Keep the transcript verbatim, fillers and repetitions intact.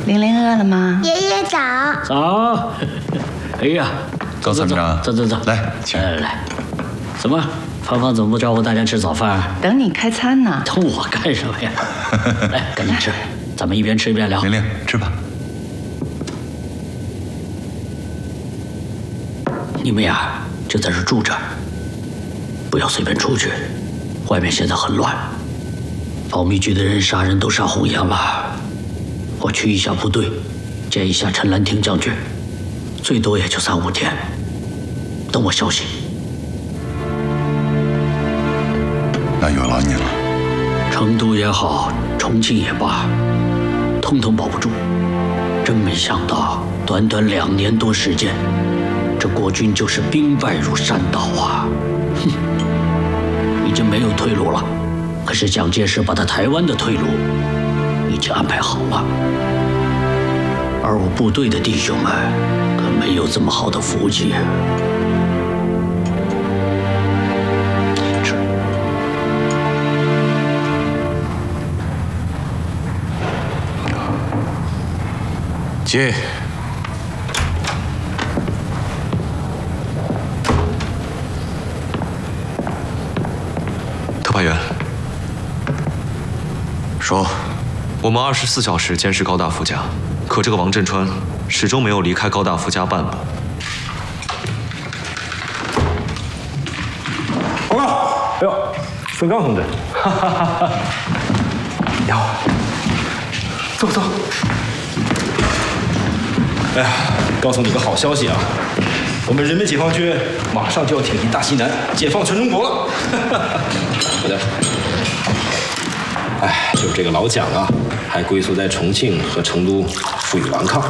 玲玲饿了吗？ 爷爷早。 早。哎呀， 高参谋长， 走走走， 来，请来来来。怎么，芳芳怎么不招呼大家吃早饭？ 等你开餐呢。 等我干什么呀？来，赶紧吃，咱们一边吃一边聊。 玲玲，吃吧。 你们呀，就在这住着，不要随便出去。外面现在很乱，保密局的人杀人都杀红眼了。我去一下部队，见一下陈兰亭将军，最多也就三五天，等我消息。 那有劳您了。 成都也好，重庆也罢，通通保不住。真没想到，短短两年多时间，这国军就是兵败如山倒啊！哼，已经没有退路了。可是蒋介石把他台湾的退路已经安排好了，而我部队的弟兄们可没有这么好的福气。 进。特派员， 说， 我们二十四小时监视高大夫家，可这个王振川始终没有离开高大夫家半步。 报告！哎呦，孙刚同志，哈哈哈哈！你好，坐坐。哎呀，告诉你个好消息啊！我们人民解放军马上就要挺进大西南，解放全中国了。好的。哎，就是这个老蒋啊，还龟缩在重庆和成都负隅顽抗。